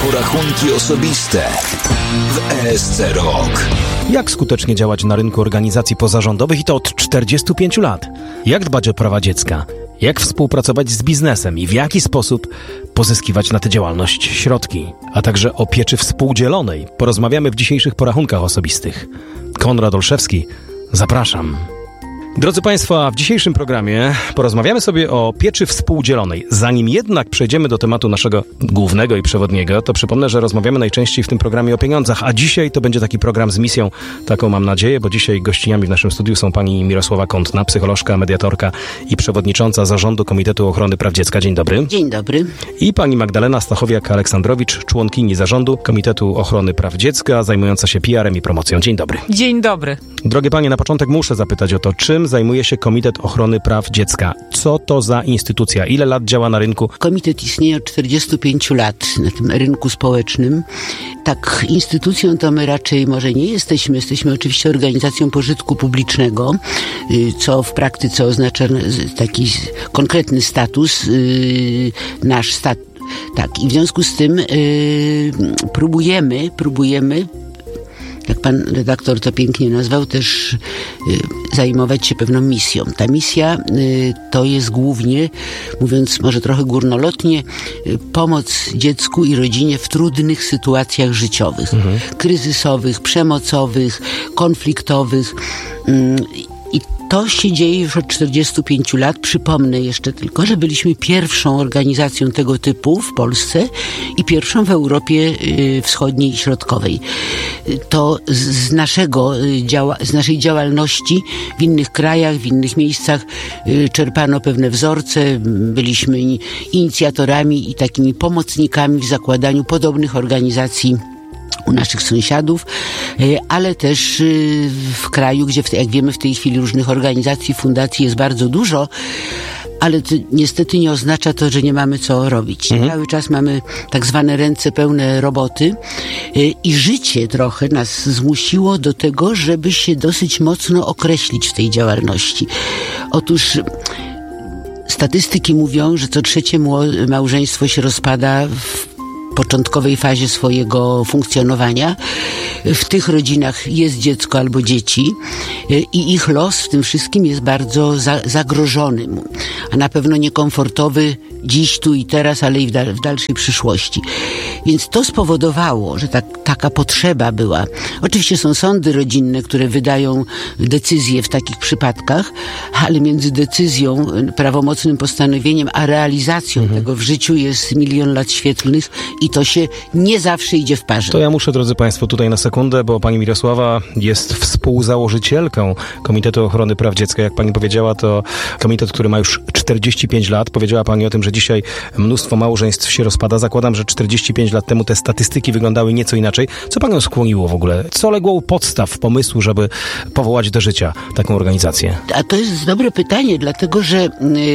porachunki osobiste w ESC Rok. Jak skutecznie działać na rynku organizacji pozarządowych i to od 45 lat? Jak dbać o prawa dziecka? Jak współpracować z biznesem i w jaki sposób pozyskiwać na tę działalność środki? A także o pieczy współdzielonej porozmawiamy w dzisiejszych porachunkach osobistych. Konrad Olszewski, zapraszam. Drodzy Państwo, w dzisiejszym programie porozmawiamy sobie o pieczy współdzielonej. Zanim jednak przejdziemy do tematu naszego głównego i przewodniego, to przypomnę, że rozmawiamy najczęściej w tym programie o pieniądzach, a dzisiaj to będzie taki program z misją, taką mam nadzieję, bo dzisiaj gościniami w naszym studiu są pani Mirosława Kątna, psycholożka, mediatorka i przewodnicząca Zarządu Komitetu Ochrony Praw Dziecka. Dzień dobry. Dzień dobry. I pani Magdalena Stachowiak-Aleksandrowicz, członkini Zarządu Komitetu Ochrony Praw Dziecka, zajmująca się PR-em i promocją. Dzień dobry. Dzień dobry. Drogie panie, na początek muszę zapytać o to, czym zajmuje się Komitet Ochrony Praw Dziecka? Co to za instytucja? Ile lat działa na rynku? Komitet istnieje od 45 lat na tym rynku społecznym. Tak, instytucją to my raczej może nie jesteśmy. Jesteśmy oczywiście organizacją pożytku publicznego, co w praktyce oznacza taki konkretny status, nasz status. Tak, i w związku z tym próbujemy, jak pan redaktor to pięknie nazwał, też zajmować się pewną misją. Ta misja to jest głównie, mówiąc może trochę górnolotnie, pomoc dziecku i rodzinie w trudnych sytuacjach życiowych, kryzysowych, przemocowych, konfliktowych. I to się dzieje już od 45 lat. Przypomnę jeszcze tylko, że byliśmy pierwszą organizacją tego typu w Polsce i pierwszą w Europie Wschodniej i Środkowej. To z naszej działalności w innych krajach, w innych miejscach czerpano pewne wzorce. Byliśmy inicjatorami i takimi pomocnikami w zakładaniu podobnych organizacji u naszych sąsiadów, ale też w kraju, gdzie jak wiemy w tej chwili różnych organizacji, fundacji jest bardzo dużo, ale to niestety nie oznacza to, że nie mamy co robić. Cały czas mamy tak zwane ręce pełne roboty i życie trochę nas zmusiło do tego, żeby się dosyć mocno określić w tej działalności. Otóż statystyki mówią, że co trzecie małżeństwo się rozpada w początkowej fazie swojego funkcjonowania. W tych rodzinach jest dziecko albo dzieci i ich los w tym wszystkim jest bardzo zagrożony, a na pewno niekomfortowy dziś, tu i teraz, ale i w dalszej przyszłości. Więc to spowodowało, że taka potrzeba była. Oczywiście są sądy rodzinne, które wydają decyzje w takich przypadkach, ale między decyzją, prawomocnym postanowieniem, a realizacją tego w życiu jest 1 000 000 lat świetlnych i to się nie zawsze idzie w parze. To ja muszę, drodzy Państwo, tutaj na sekundę, bo pani Mirosława jest współzałożycielką Komitetu Ochrony Praw Dziecka. Jak pani powiedziała, to komitet, który ma już 45 lat. Powiedziała pani o tym, że dzisiaj mnóstwo małżeństw się rozpada. Zakładam, że 45 lat temu te statystyki wyglądały nieco inaczej. Co panią skłoniło w ogóle? Co legło u podstaw pomysłu, żeby powołać do życia taką organizację? A to jest dobre pytanie, dlatego że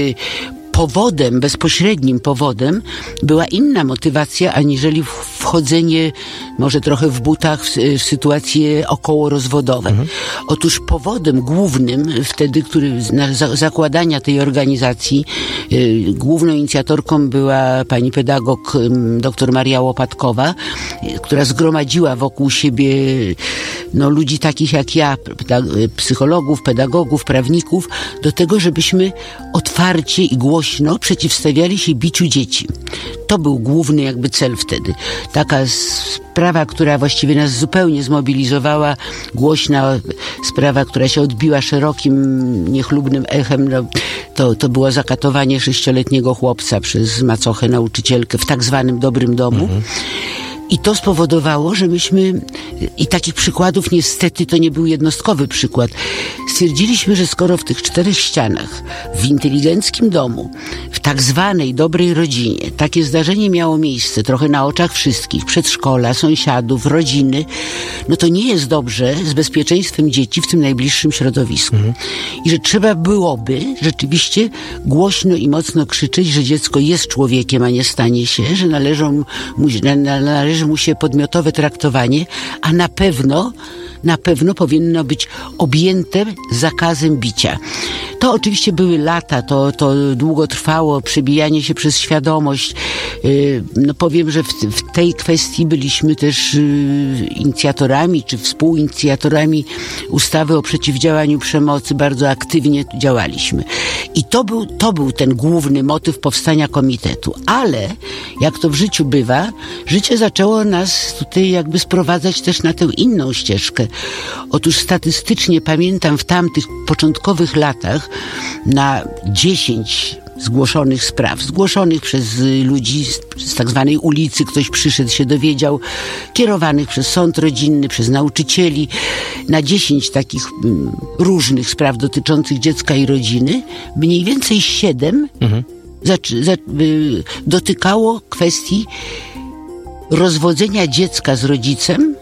bezpośrednim powodem była inna motywacja, aniżeli wchodzenie może trochę w butach w sytuacje okołorozwodowe. Otóż powodem głównym wtedy, zakładania tej organizacji, główną inicjatorką była pani pedagog dr Maria Łopatkowa, która zgromadziła wokół siebie ludzi takich jak ja, psychologów, pedagogów, prawników, do tego, żebyśmy otwarcie i głośno przeciwstawiali się biciu dzieci. To był główny cel wtedy. Taka sprawa, która właściwie nas zupełnie zmobilizowała, głośna sprawa, która się odbiła szerokim, niechlubnym echem, to było zakatowanie 6-letniego chłopca przez macochę nauczycielkę w tak zwanym dobrym domu. I to spowodowało, że myśmy, i takich przykładów niestety to nie był jednostkowy przykład, stwierdziliśmy, że skoro w tych 4 ścianach, w inteligenckim domu, w tak zwanej dobrej rodzinie, takie zdarzenie miało miejsce trochę na oczach wszystkich, przedszkola, sąsiadów, rodziny, to nie jest dobrze z bezpieczeństwem dzieci w tym najbliższym środowisku. I że trzeba byłoby rzeczywiście głośno i mocno krzyczeć, że dziecko jest człowiekiem, a nie stanie się, że należy mu się podmiotowe traktowanie, a na pewno na pewno powinno być objęte zakazem bicia. To oczywiście były lata, to długo trwało, przebijanie się przez świadomość. No powiem, że w tej kwestii byliśmy też inicjatorami, czy współinicjatorami ustawy o przeciwdziałaniu przemocy. Bardzo aktywnie działaliśmy. I to był ten główny motyw powstania komitetu. Ale, jak to w życiu bywa, życie zaczęło nas tutaj jakby sprowadzać też na tę inną ścieżkę. Otóż statystycznie pamiętam w tamtych początkowych latach na 10 zgłoszonych spraw, zgłoszonych przez ludzi z tak zwanej ulicy, ktoś przyszedł, się dowiedział, kierowanych przez sąd rodzinny, przez nauczycieli, na 10 takich różnych spraw dotyczących dziecka i rodziny, mniej więcej 7 dotykało kwestii rozwodzenia dziecka z rodzicem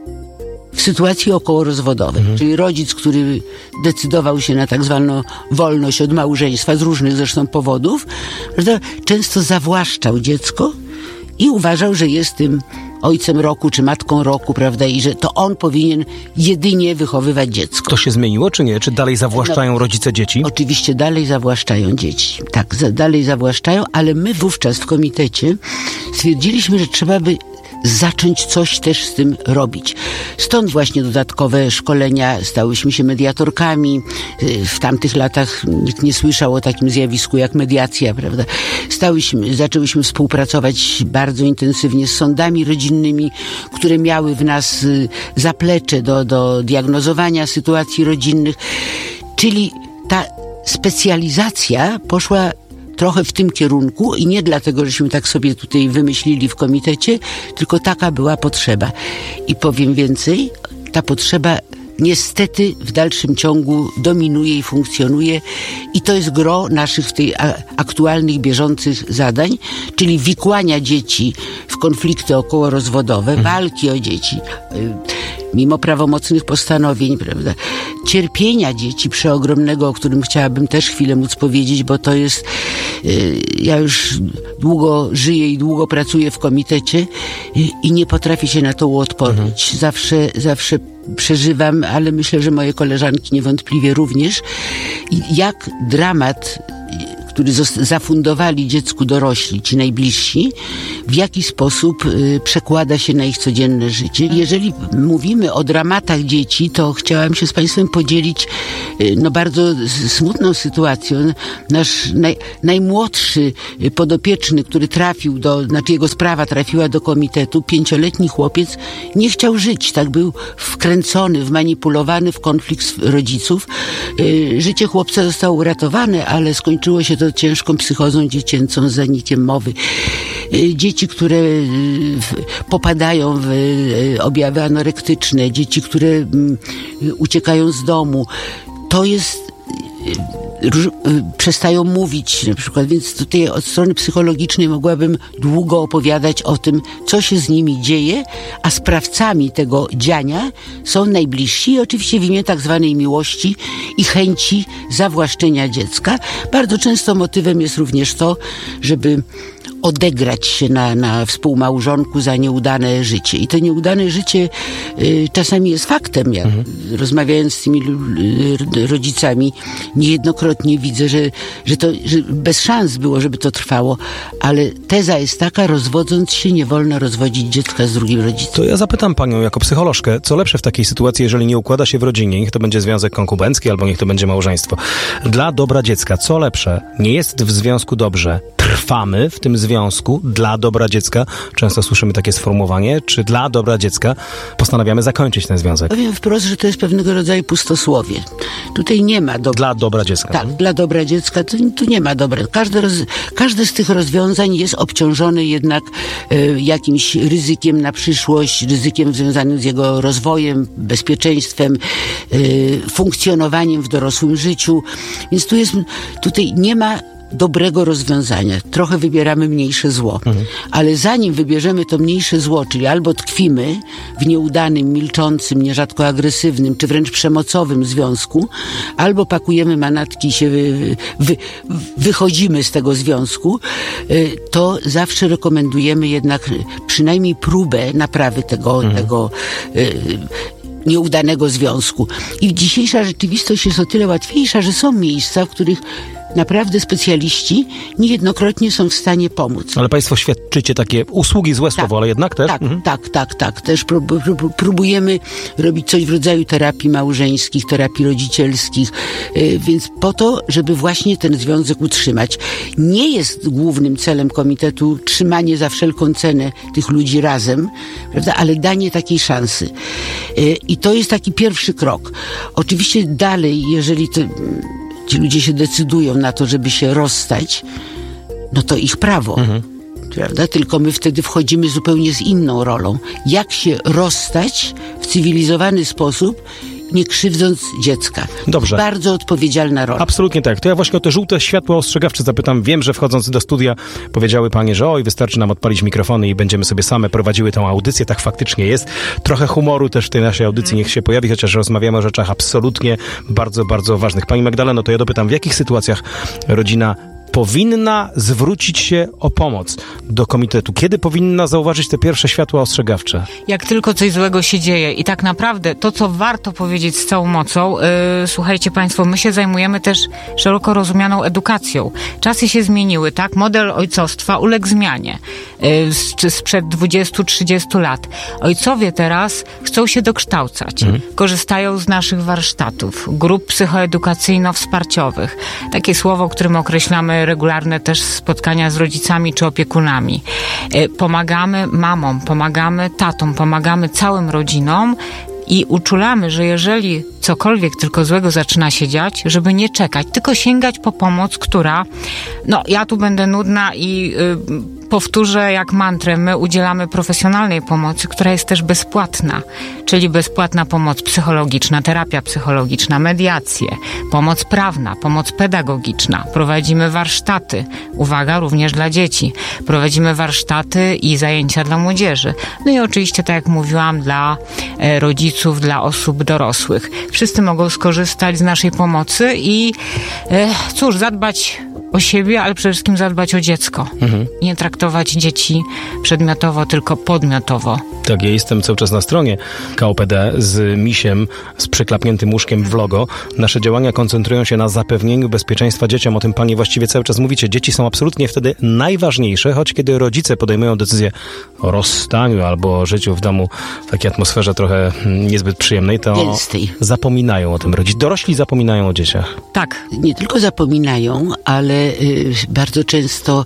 w sytuacji okołorozwodowej. Czyli rodzic, który decydował się na tak zwaną wolność od małżeństwa z różnych zresztą powodów, często zawłaszczał dziecko i uważał, że jest tym ojcem roku czy matką roku, prawda, i że to on powinien jedynie wychowywać dziecko. To się zmieniło, czy nie? Czy dalej zawłaszczają rodzice dzieci? Oczywiście dalej zawłaszczają dzieci. Tak, dalej zawłaszczają, ale my wówczas w komitecie stwierdziliśmy, że trzeba by zacząć coś też z tym robić. Stąd właśnie dodatkowe szkolenia, stałyśmy się mediatorkami. W tamtych latach nikt nie słyszał o takim zjawisku jak mediacja, prawda? Zaczęłyśmy współpracować bardzo intensywnie z sądami rodzinnymi, które miały w nas zaplecze do diagnozowania sytuacji rodzinnych. Czyli ta specjalizacja poszła trochę w tym kierunku i nie dlatego, żeśmy tak sobie tutaj wymyślili w komitecie, tylko taka była potrzeba. I powiem więcej, ta potrzeba niestety w dalszym ciągu dominuje i funkcjonuje i to jest gro naszych w tej aktualnych, bieżących zadań, czyli wikłania dzieci w konflikty okołorozwodowe, walki o dzieci, mimo prawomocnych postanowień, prawda, cierpienia dzieci przeogromnego, o którym chciałabym też chwilę móc powiedzieć, bo to jest, ja już długo żyję i długo pracuję w komitecie i nie potrafię się na to uodpornić. Zawsze przeżywam, ale myślę, że moje koleżanki niewątpliwie również, jak dramat, który zafundowali dziecku dorośli, ci najbliżsi, w jaki sposób przekłada się na ich codzienne życie. Jeżeli mówimy o dramatach dzieci, to chciałam się z Państwem podzielić bardzo smutną sytuacją. Nasz najmłodszy podopieczny, który jego sprawa trafiła do komitetu, 5-letni chłopiec, nie chciał żyć. Tak był wkręcony, wmanipulowany w konflikt rodziców. Życie chłopca zostało uratowane, ale skończyło się to ciężką psychozą dziecięcą z zanikiem mowy. Dzieci, które popadają w objawy anorektyczne, dzieci, które uciekają z domu, to jest przestają mówić na przykład, więc tutaj od strony psychologicznej mogłabym długo opowiadać o tym, co się z nimi dzieje, a sprawcami tego dziania są najbliżsi i oczywiście w imię tak zwanej miłości i chęci zawłaszczenia dziecka. Bardzo często motywem jest również to, żeby odegrać się na współmałżonku za nieudane życie. I to nieudane życie czasami jest faktem. Ja rozmawiając z tymi rodzicami niejednokrotnie widzę, że bez szans było, żeby to trwało, ale teza jest taka, rozwodząc się nie wolno rozwodzić dziecka z drugim rodzicem. To ja zapytam panią jako psycholożkę, co lepsze w takiej sytuacji, jeżeli nie układa się w rodzinie, niech to będzie związek konkubencki albo niech to będzie małżeństwo. Dla dobra dziecka, co lepsze? Nie jest w związku dobrze. Trwamy w tym związku dla dobra dziecka. Często słyszymy takie sformułowanie, czy dla dobra dziecka postanawiamy zakończyć ten związek. Powiem wprost, że to jest pewnego rodzaju pustosłowie. Tutaj nie ma dobra. Dla dobra dziecka. Tak, dla dobra dziecka tu nie ma dobra. Każde z tych rozwiązań jest obciążone jednak jakimś ryzykiem na przyszłość, ryzykiem związanym z jego rozwojem, bezpieczeństwem, funkcjonowaniem w dorosłym życiu. Więc tutaj nie ma dobrego rozwiązania. Trochę wybieramy mniejsze zło. Ale zanim wybierzemy to mniejsze zło, czyli albo tkwimy w nieudanym, milczącym, nierzadko agresywnym, czy wręcz przemocowym związku, albo pakujemy manatki i się wychodzimy z tego związku, to zawsze rekomendujemy jednak przynajmniej próbę naprawy tego nieudanego związku. I dzisiejsza rzeczywistość jest o tyle łatwiejsza, że są miejsca, w których naprawdę specjaliści niejednokrotnie są w stanie pomóc. Ale państwo świadczycie takie usługi, złe słowo, ale jednak też? Tak. Też próbujemy robić coś w rodzaju terapii małżeńskich, terapii rodzicielskich, więc po to, żeby właśnie ten związek utrzymać. Nie jest głównym celem komitetu trzymanie za wszelką cenę tych ludzi razem, prawda, ale danie takiej szansy. I to jest taki pierwszy krok. Oczywiście dalej, jeżeli ci ludzie się decydują na to, żeby się rozstać, no to ich prawo. Prawda? Tylko my wtedy wchodzimy zupełnie z inną rolą. Jak się rozstać w cywilizowany sposób, nie krzywdząc dziecka. Dobrze. Bardzo odpowiedzialna rola. Absolutnie tak. To ja właśnie o te żółte światła ostrzegawcze zapytam. Wiem, że wchodząc do studia powiedziały panie, że wystarczy nam odpalić mikrofony i będziemy sobie same prowadziły tę audycję. Tak faktycznie jest. Trochę humoru też w tej naszej audycji niech się pojawi, chociaż rozmawiamy o rzeczach absolutnie bardzo, bardzo ważnych. Pani Magdaleno, to ja dopytam, w jakich sytuacjach rodzina powinna zwrócić się o pomoc do komitetu? Kiedy powinna zauważyć te pierwsze światła ostrzegawcze? Jak tylko coś złego się dzieje i tak naprawdę to, co warto powiedzieć z całą mocą, słuchajcie państwo, my się zajmujemy też szeroko rozumianą edukacją. Czasy się zmieniły, tak? Model ojcostwa uległ zmianie sprzed 20-30 lat. Ojcowie teraz chcą się dokształcać. Korzystają z naszych warsztatów, grup psychoedukacyjno-wsparciowych. Takie słowo, którym określamy regularne też spotkania z rodzicami czy opiekunami. Pomagamy mamom, pomagamy tatom, pomagamy całym rodzinom i uczulamy, że jeżeli cokolwiek tylko złego zaczyna się dziać, żeby nie czekać, tylko sięgać po pomoc, która, ja tu będę nudna i powtórzę jak mantrę, my udzielamy profesjonalnej pomocy, która jest też bezpłatna, czyli bezpłatna pomoc psychologiczna, terapia psychologiczna, mediacje, pomoc prawna, pomoc pedagogiczna. Prowadzimy warsztaty, uwaga, również dla dzieci. Prowadzimy warsztaty i zajęcia dla młodzieży. No i oczywiście, tak jak mówiłam, dla rodziców, dla osób dorosłych. Wszyscy mogą skorzystać z naszej pomocy i zadbać o siebie, ale przede wszystkim zadbać o dziecko. I nie traktować dzieci przedmiotowo, tylko podmiotowo. Tak, ja jestem cały czas na stronie KOPD z misiem, z przyklapniętym łóżkiem w logo. Nasze działania koncentrują się na zapewnieniu bezpieczeństwa dzieciom. O tym panie właściwie cały czas mówicie. Dzieci są absolutnie wtedy najważniejsze, choć kiedy rodzice podejmują decyzję o rozstaniu albo o życiu w domu w takiej atmosferze trochę niezbyt przyjemnej, to zapominają o tym rodzice. Dorośli zapominają o dzieciach. Tak. Nie tylko zapominają, ale bardzo często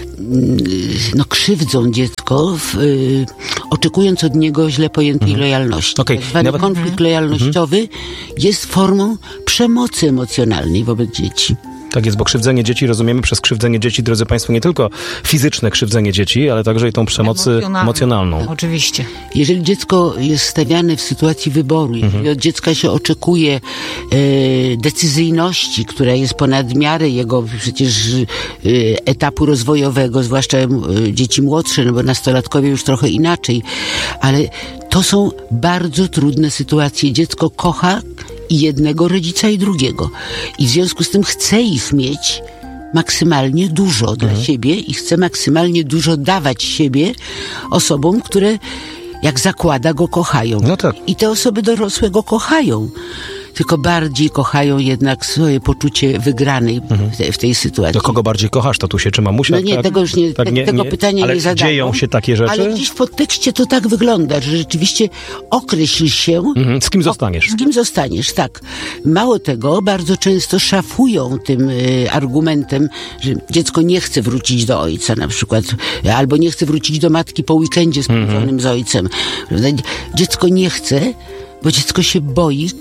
krzywdzą dziecko, oczekując od niego źle pojętej lojalności. Okay. Tak zwany konflikt lojalnościowy jest formą przemocy emocjonalnej wobec dzieci. Tak jest, bo krzywdzenie dzieci rozumiemy przez krzywdzenie dzieci, drodzy państwo, nie tylko fizyczne krzywdzenie dzieci, ale także i tą przemoc emocjonalną. Oczywiście. Jeżeli dziecko jest stawiane w sytuacji wyboru, jeżeli od dziecka się oczekuje decyzyjności, która jest ponad miarę jego przecież etapu rozwojowego, zwłaszcza dzieci młodsze, bo nastolatkowie już trochę inaczej, ale to są bardzo trudne sytuacje. Dziecko kocha i jednego rodzica, i drugiego. I w związku z tym chce ich mieć maksymalnie dużo dla siebie i chce maksymalnie dużo dawać siebie osobom, które, jak zakłada, go kochają. No tak. I te osoby dorosłe go kochają. Tylko bardziej kochają jednak swoje poczucie wygranej w tej sytuacji. Do kogo bardziej kochasz, tatusie czy mamusia? No nie, tak? tego już nie, tego pytania ale nie zadano. dzieją się takie rzeczy? Ale gdzieś w podtekście to tak wygląda, że rzeczywiście określ się... Z kim zostaniesz? Z kim zostaniesz, tak. Mało tego, bardzo często szafują tym argumentem, że dziecko nie chce wrócić do ojca na przykład, albo nie chce wrócić do matki po weekendzie spędzonym z ojcem. Dziecko nie chce, bo dziecko się boi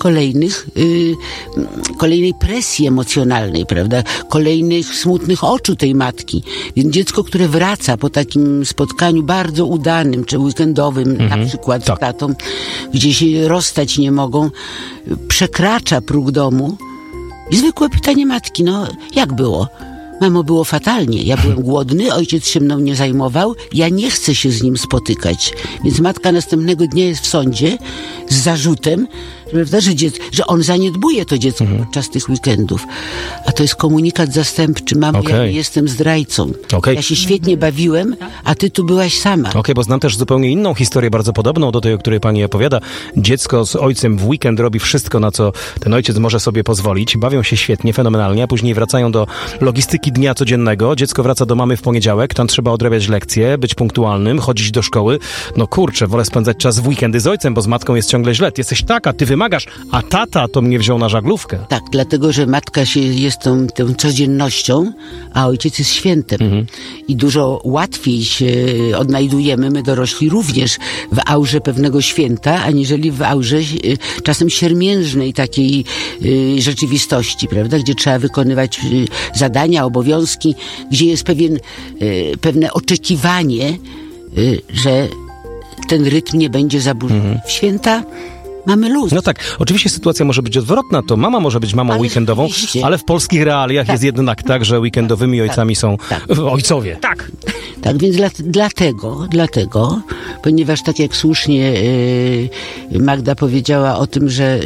kolejnej presji emocjonalnej, prawda? Kolejnych smutnych oczu tej matki. Więc dziecko, które wraca po takim spotkaniu bardzo udanym, czy weekendowym, na przykład z tatą, gdzie się rozstać nie mogą, przekracza próg domu i zwykłe pytanie matki, jak było? Mamo, było fatalnie. Ja byłem głodny, ojciec się mną nie zajmował, ja nie chcę się z nim spotykać. Więc matka następnego dnia jest w sądzie z zarzutem, prawda, że on zaniedbuje to dziecko podczas tych weekendów. A to jest komunikat zastępczy. Mamo, ja nie jestem zdrajcą. Ja się świetnie bawiłem, a ty tu byłaś sama. Bo znam też zupełnie inną historię, bardzo podobną do tej, o której pani opowiada. Dziecko z ojcem w weekend robi wszystko, na co ten ojciec może sobie pozwolić. Bawią się świetnie, fenomenalnie, a później wracają do logistyki dnia codziennego. Dziecko wraca do mamy w poniedziałek, tam trzeba odrabiać lekcje, być punktualnym, chodzić do szkoły. No kurczę, wolę spędzać czas w weekendy z ojcem, bo z matką jest ciągle źle. Ty jesteś taka, ty wymagasz, a tata to mnie wziął na żaglówkę. Tak, dlatego, że matka jest tą codziennością, a ojciec jest świętem. I dużo łatwiej się odnajdujemy, my dorośli również, w aurze pewnego święta, aniżeli w aurze czasem siermiężnej takiej rzeczywistości, prawda? Gdzie trzeba wykonywać zadania, obowiązki, gdzie jest pewne oczekiwanie, że ten rytm nie będzie zaburzony. W święta mamy luz. No tak, oczywiście sytuacja może być odwrotna, to mama może być mamą weekendową, oczywiście. Ale w polskich realiach jest jednak tak, że weekendowymi ojcami są ojcowie. Tak. Tak, więc dlatego, ponieważ tak jak słusznie Magda powiedziała o tym, że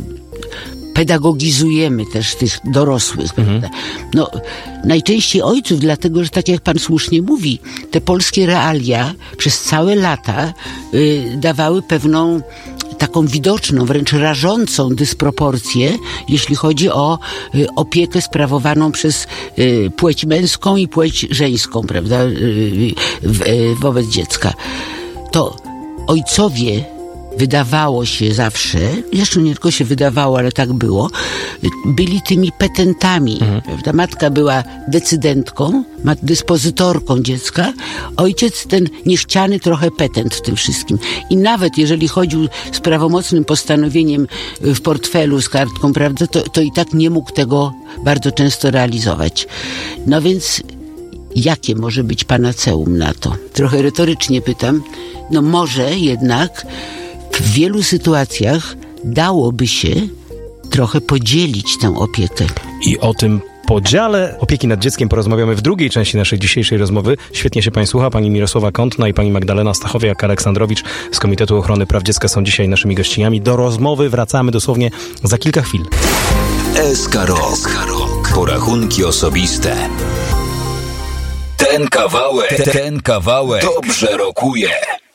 pedagogizujemy też tych dorosłych, prawda? No, najczęściej ojców, dlatego, że tak jak pan słusznie mówi, te polskie realia przez całe lata dawały pewną taką widoczną, wręcz rażącą dysproporcję, jeśli chodzi o opiekę sprawowaną przez płeć męską i płeć żeńską, prawda, wobec dziecka. To ojcowie, wydawało się zawsze, jeszcze nie tylko się wydawało, ale tak było, byli tymi petentami, prawda? Matka była decydentką, dyspozytorką dziecka, ojciec ten niechciany trochę petent w tym wszystkim. I nawet jeżeli chodził z prawomocnym postanowieniem w portfelu, z kartką, prawda, to i tak nie mógł tego bardzo często realizować. No więc jakie może być panaceum na to? Trochę retorycznie pytam. No może jednak w wielu sytuacjach dałoby się trochę podzielić tę opiekę. I o tym podziale opieki nad dzieckiem porozmawiamy w drugiej części naszej dzisiejszej rozmowy. Świetnie się pani słucha. Pani Mirosława Kątna i pani Magdalena Stachowiak-Aleksandrowicz z Komitetu Ochrony Praw Dziecka są dzisiaj naszymi gościniami. Do rozmowy wracamy dosłownie za kilka chwil. SK Rok. Porachunki osobiste. Ten kawałek dobrze rokuje.